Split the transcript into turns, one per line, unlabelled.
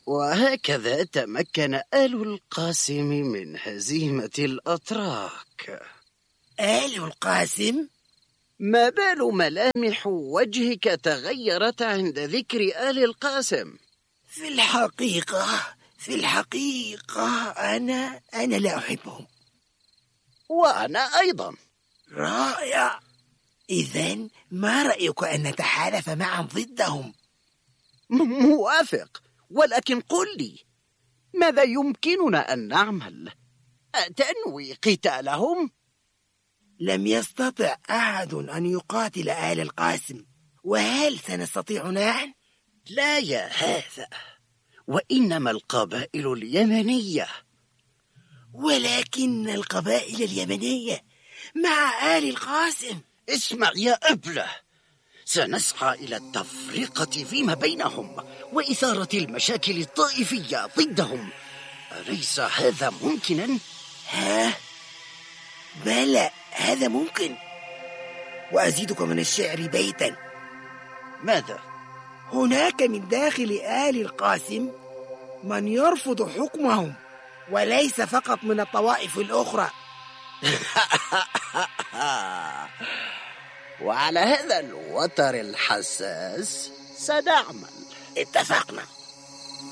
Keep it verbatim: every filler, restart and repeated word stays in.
وهكذا تمكن آل القاسم من هزيمة الأتراك.
آل القاسم؟
ما بال ملامح وجهك تغيرت عند ذكر آل القاسم؟
في الحقيقة في الحقيقة أنا أنا لا أحبهم.
وأنا أيضا.
رائع. إذن ما رأيك أن نتحالف معا ضدهم؟
موافق، ولكن قل لي ماذا يمكننا أن نعمل؟ أتنوي قتالهم؟
لم يستطع أحد أن يقاتل آل القاسم، وهل سنستطيع نحن؟
لا يا هذا، وإنما القبائل اليمنية.
ولكن القبائل اليمنية مع آل القاسم.
اسمع يا أبله، سنسعى إلى التفرقة فيما بينهم وإثارة المشاكل الطائفية ضدهم. أليس هذا ممكنا؟
ها؟ بلى، هذا ممكن. وأزيدك من الشعر بيتا.
ماذا؟
هناك من داخل آل القاسم من يرفض حكمهم، وليس فقط من الطوائف الأخرى.
وعلى هذا الوتر الحساس سنعمل.
اتفقنا.